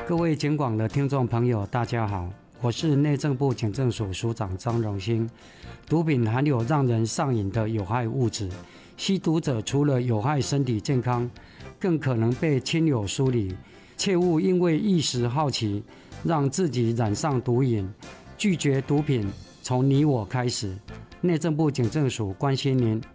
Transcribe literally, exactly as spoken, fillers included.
各位警广的听众朋友，大家好，我是内政部警政署署长张荣兴。毒品含有让人上瘾的有害物质，吸毒者除了有害身体健康，更可能被亲友疏离，切勿因为一时好奇，让自己染上毒瘾。拒绝毒品，从你我开始。内政部警政署关心您，